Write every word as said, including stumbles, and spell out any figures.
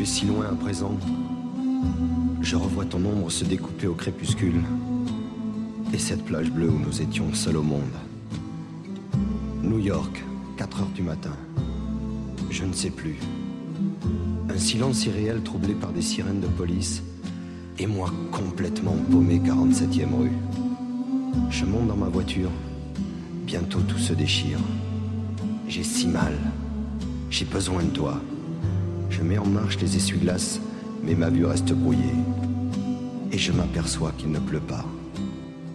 Tu es si loin à présent. Je revois ton ombre se découper au crépuscule. Et cette plage bleue où nous étions seuls au monde. New York, quatre heures du matin. Je ne sais plus. Un silence irréel troublé par des sirènes de police. Et moi complètement paumé quarante-septième rue. Je monte dans ma voiture. Bientôt tout se déchire. J'ai si mal. J'ai besoin de toi. Je mets en marche les essuie-glaces, mais ma vue reste brouillée. Et je m'aperçois qu'il ne pleut pas.